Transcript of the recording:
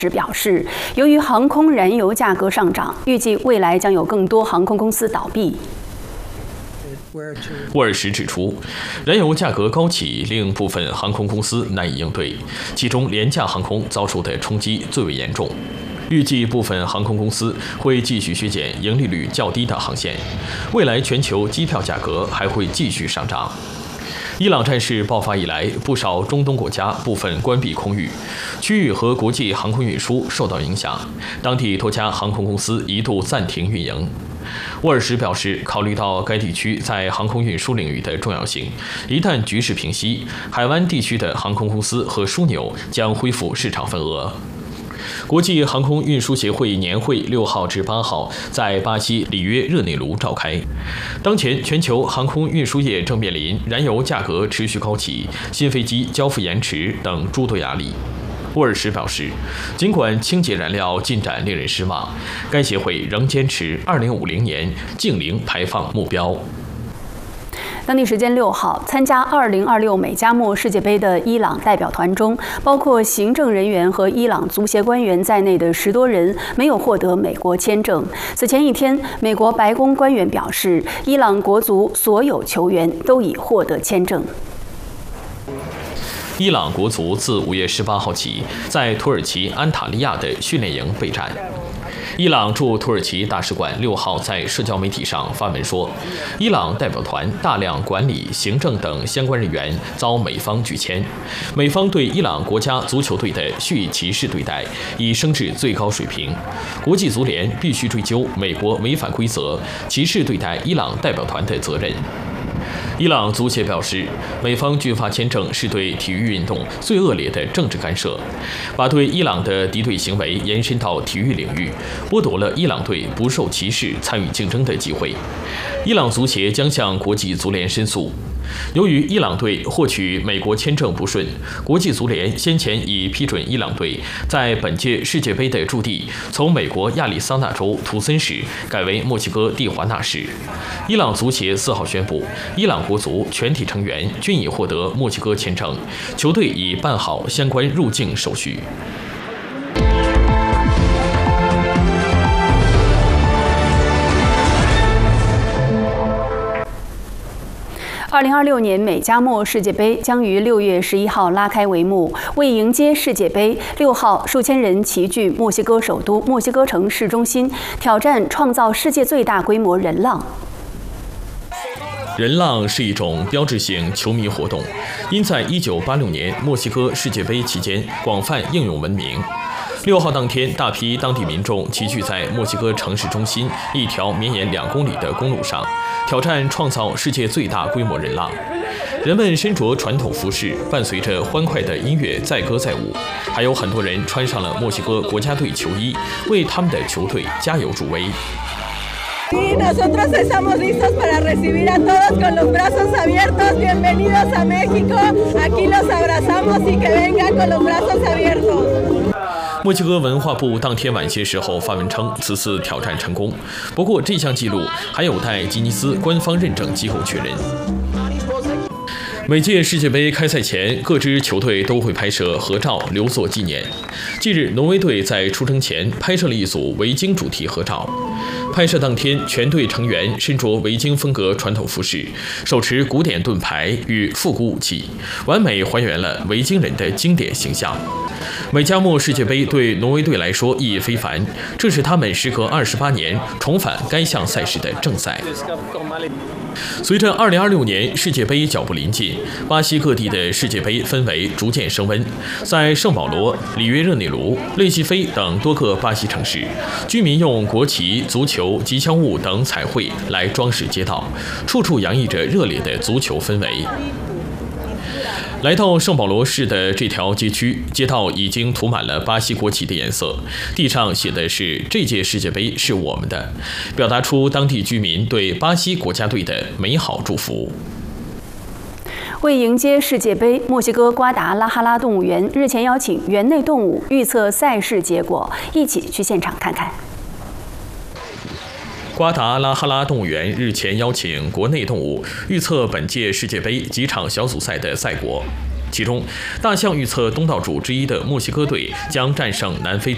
表示，由于航空燃油价格上涨，预计未来将有更多航空公司倒闭。 沃尔什指出，燃油价格高企令部分航空公司难以应对，其中廉价航空遭受的冲击最为严重。预计部分航空公司会继续削减盈利率较低的航线，未来全球机票价格还会继续上涨。伊朗战事爆发以来，不少中东国家部分关闭空域，区域和国际航空运输受到影响，当地多家航空公司一度暂停运营。沃尔什表示，考虑到该地区在航空运输领域的重要性，一旦局势平息，海湾地区的航空公司和枢纽将恢复市场份额。国际航空运输协会年会6号至8号在巴西里约热内卢召开。当前，全球航空运输业正面临燃油价格持续高企、新飞机交付延迟等诸多压力。沃尔什表示，尽管清洁燃料进展令人失望，该协会仍坚持2050年净零排放目标。 当地时间6号，参加2026美加墨世界杯的伊朗代表团中，包括行政人员和伊朗足协官员在内的10多人没有获得美国签证。此前一天，美国白宫官员表示，伊朗国足所有球员都已获得签证。 伊朗国足自5月18号起，在土耳其安塔利亚的训练营备战。伊朗驻土耳其大使馆6号在社交媒体上发文说，伊朗代表团大量管理、行政等相关人员遭美方拒签，美方对伊朗国家足球队的蓄意歧视对待已升至最高水平，国际足联必须追究美国违反规则、歧视对待伊朗代表团的责任。伊朗足协表示，美方拒发签证是对体育运动最恶劣的政治干涉，把对伊朗的敌对行为延伸到体育领域，剥夺了伊朗队不受歧视参与竞争的机会。伊朗足协将向国际足联申诉。由于伊朗队获取美国签证不顺，国际足联先前已批准伊朗队在本届世界杯的驻地从美国亚利桑那州图森市改为墨西哥蒂华纳市。伊朗足协4号宣布，伊朗国足全体成员均已获得墨西哥签证，球队已办好相关入境手续。 2026年美加墨世界杯将于6月11号拉开帷幕。为迎接世界杯，6号数千人齐聚墨西哥首都墨西哥城市中心，挑战创造世界最大规模人浪。 人浪是一种标志性球迷活动，因在1986年墨西哥世界杯期间广泛应用闻名。6号当天，大批当地民众齐聚在墨西哥城市中心一条绵延2公里的公路上，挑战创造世界最大规模人浪。人们身着传统服饰，伴随着欢快的音乐载歌载舞，还有很多人穿上了墨西哥国家队球衣，为他们的球队加油助威。 Y nosotros estamos listos para recibir a todos con los brazos abiertos. Bienvenidos a México. Aquí los abrazamos y que vengan con los brazos abiertos. 墨西哥文化部当天晚些时候发文称，此次挑战成功。不过，这项记录还有待吉尼斯官方认证机构确认。每届世界杯开赛前，各支球队都会拍摄合照留作纪念。近日，挪威队在出征前拍摄了一组维京主题合照。拍摄当天，全队成员身着维京风格传统服饰，手持古典盾牌与复古武器，完美还原了维京人的经典形象。美加墨世界杯对挪威队来说意义非凡，这是他们时隔28年重返该项赛事的正赛。随着2026年世界杯脚步临近，巴西各地的世界杯氛围逐渐升温。在圣保罗、里约热内卢、类西菲等多个巴西城市，居民用国旗、足球、吉祥物等彩绘来装饰街道，处处洋溢着热烈的足球氛围。来到圣保罗市的这条街区，街道已经涂满了巴西国旗的颜色，地上写的是“这届世界杯是我们的”，表达出当地居民对巴西国家队的美好祝福。 为迎接世界杯，墨西哥瓜达拉哈拉动物园日前邀请园内动物预测赛事结果，一起去现场看看。 瓜达拉哈拉动物园日前邀请国内动物预测本届世界杯几场小组赛的赛果，其中大象预测东道主之一的墨西哥队将战胜南非队。